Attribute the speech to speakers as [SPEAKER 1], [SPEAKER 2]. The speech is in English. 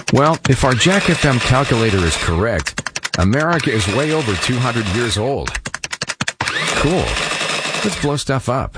[SPEAKER 1] Well, if our Jack FM calculator is correct, America is way over 200 years old. Cool. Let's blow stuff up.